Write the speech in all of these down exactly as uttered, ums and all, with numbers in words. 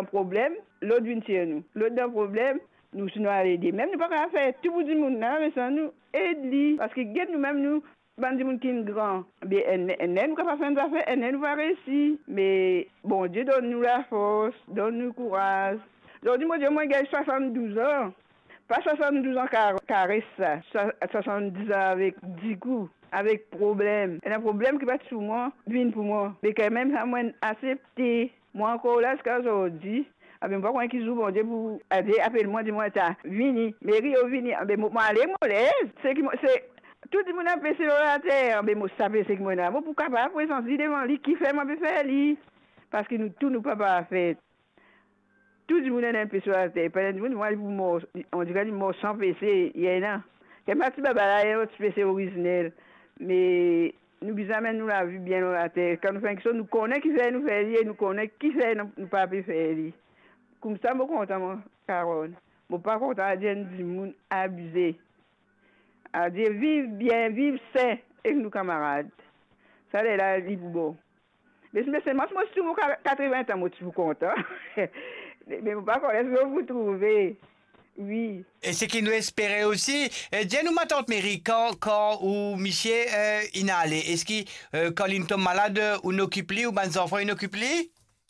un problème, l'autre vient chez nous. L'autre dans un problème, nous nous allons aider. Même nous ne pouvons pas faire tout pour dire monde là, mais ça nous aide. Parce que nous-mêmes, nous, bandi moun qui est grand, bien, nous ne pouvons pas faire une affaire, nous va réussir. Mais bon Dieu, donne-nous la force, donne-nous courage. Aujourd'hui, moi, moi, j'ai soixante-douze ans. Pas soixante-douze ans carré ça, soixante-dix ans avec dix coups, avec problème. Et un problème qui va être sur moi, vient pour moi. Mais quand même, ça m'a accepté. Moi encore là, ce qu'aujourd'hui, avec moi, quand ils jouent, bon Dieu, pour aider, appelle-moi, dis-moi, t'as, vini, mais Rio, vini, mais moi, allez, moi, l'aise. C'est qui, c'est, tout le monde a passé sur la terre, mais moi, ça fait c'est que moi, là, moi, pourquoi pas, pour sentir devant lui, qui fait, moi, je faire lui. Parce que nous, tout, nous, pas pas faire. Tout le monde est un peu sur la terre. Pendant que moi, on dirait qu'il mort sans P C. Il y en a. Il y a un petit babala, il y a un autre P C originel. Mais nous, bizarrement, nous l'avons vu bien dans la terre. Quand nous faisons quelque chose, nous connaissons qui fait nous faire, nous connaissons qui fait nous pas faire. Comme ça, je suis content, Carole. Je ne suis pas content de dire du monde abusé. À dire vive bien, vive sain avec nos camarades. Ça, c'est là, libre. Mais c'est moi, je suis quatre-vingts ans, je suis content. Mais je ne sais pas comment vous trouvez. Oui. Et ce qui nous espérait aussi, euh, dis-nous ma tante Mary, quand, quand ou Michel euh, il est allé, est-ce qu'il, euh, quand il tombe malade, on occupe lui ou ben enfants il occupe lui?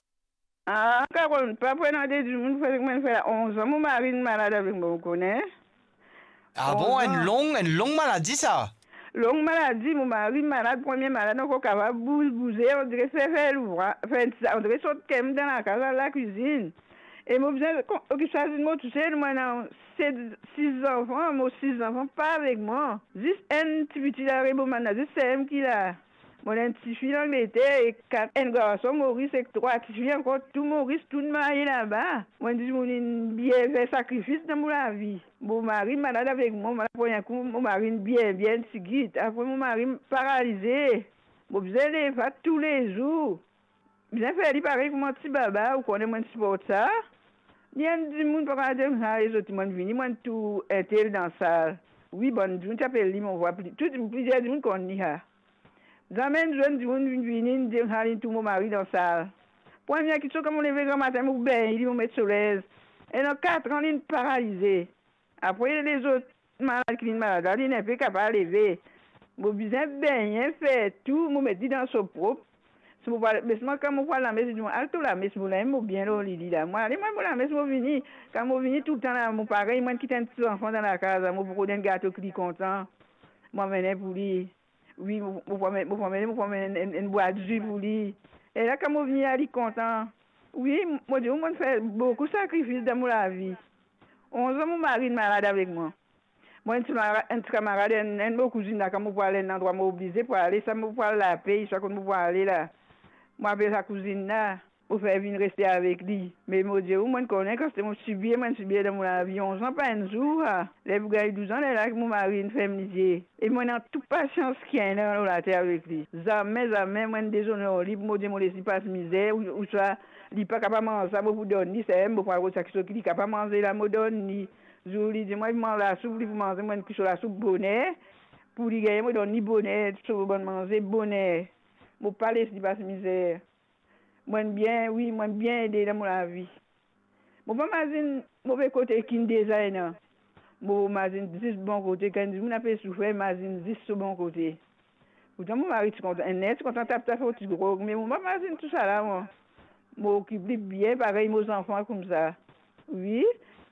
Ah, Carole, pas prendre des du monde, parce que moi, fait onze ans, mon mari est malade avec moi, vous connaissez? Ah bon, une longue, une longue maladie ça? Longue maladie, mon mari est malade, premier malade, donc on est capable de bouger, on dirait faire faire l'ouvrage, on dirait sortir dans la case, dans la cuisine. Et moi, je suis choisi de moi, tu sais, moi, non, c'est six enfants, moi, six enfants, pas avec moi. Juste un petit petit là, juste c'est un qui là. Moi, un petit fille en Angleterre et quatre, un garçon, Maurice, et trois petits filles encore, tout Maurice, tout marié là-bas. Moi, je dis, mon bien fait sacrifice dans ma vie. Mon mari malade avec moi, la première coup, mon mari bien, bien, petit après, mon mari paralysé. Bon, je les fais tous les jours. Bien fait, il paraît que mon petit baba, ou qu'on est mon petit porte ça. Il y a des gens qui peuvent dire que les autres gens viennent, moi tout était dans la salle. Oui, bon, je t'appelle lui, on voit tout plusieurs gens qu'on y a. J'amène jeune du monde viennent dire que tout mon mari dans la salle. Première question, comme on lève grand matin, mon bain, il me met sur l'aise. Et dans quatre ans, il est paralysé. Après, les autres malades qui sont malades, il n'est pas capable de lever. Mon besoin bien fait tout, mon met dans son propre. Mais moi, quand je vois la messe, je dis, ah, tout la messe, je l'aime bien, là, Lili, là. Moi, allez, moi, la messe, je viens. Quand je viens tout le temps, là, mon pareil, moi, qui un petit enfant dans la case, moi, pour un gâteau qui est content. Moi, je viens pour lui. Oui, je viens une boîte de jus pour lui. Et là, quand je viens, il est content. Oui, moi, je moi, fait beaucoup de sacrifices dans ma vie. onze ans, mon mari est malade avec moi. Moi, un petit camarade, un cousine, là, quand je vais aller dans un endroit, je suis obligé pour aller, ça me pour la paix, chaque fois que je vais aller là. Moi, avec sa cousine là, pour faire venir rester avec lui. Mais mon Dieu, moi, je connais quand je suis bien, moi, je suis bien dans mon avion. onze ans, pas un jour. Les bougailles douze ans, là, avec mon mari, une féminité. Et moi, j'ai toute patience qui est dans la terre avec lui. Jamais, jamais, moi, je suis déshonore libre. Mon Dieu, moi, je ne suis pas misère. Ou soit, il n'est pas capable de manger ça, moi, vous donner. C'est un peu pour avoir ça qui est capable de manger là, moi, donne. Je lui dis, moi, je mange la soupe, pour manger, moi, je la soupe bonnet. Pour lui gagner, moi, je donne bonnet, tout ça, bon manger, bonnet. Je ne peux pas laisser pas misère. Moi, bien, oui, moi, bien aidé dans ma vie. Je ne peux pas imaginer mauvais côté qui est designer. Je imagine dix bon côté. Quand je me fais souffrir, imagine dix sur bon côté. Pourtant, mon mari, tu content. Un net, tu content, tu as fait un gros. Mais je imagine tout ça là, moi. Je m'occupe bien, pareil, mes enfants comme ça. Oui,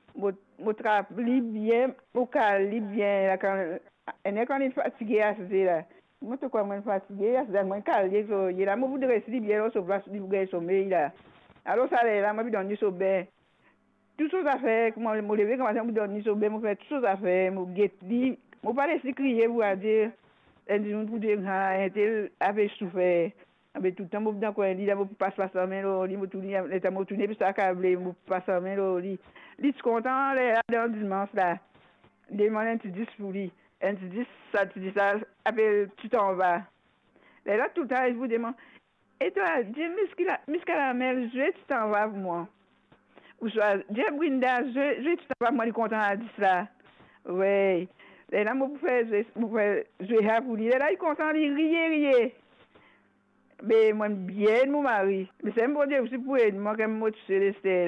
je travaille bien, je travaille bien. Quand il est fatigué, c'est là. Moi, je suis fatigué, je suis calé, je suis là, je voudrais rester bien, je suis place du sommeil là. Alors, ça là, je me donne du sommeil. Toutes choses à faire, moi, je me lever, comment je me donne du sommeil, je fais toutes choses à faire, je guette, je ne pas laisser crier pour dire, et je pour dire, ah, elle avait souffert. Avec tout le temps, je me donne lit, je passe pas sa main au lit, je me tourne, puis ça câblé, je passe sa main au lit. Je suis content, là, dans le dimanche là. Je demande un petit disque pour lui. Et tu dis ça, tu dis ça, après tu t'en vas. Et là, tout le temps, je vous demande, et toi, dis, Miss Caramel, je tu t'en vas pour moi. Ou soit, dis, Brinda, je, je tu t'en vas, moi, je suis content à dire ça. Oui. Et là, moi, pour faire, pour faire, je vais pour lui. Et là, il est content, il rit, rit. Mais moi, bien, mon mari. Mais c'est un bon Dieu aussi pour aider, moi, quand moi, tu sais, rester.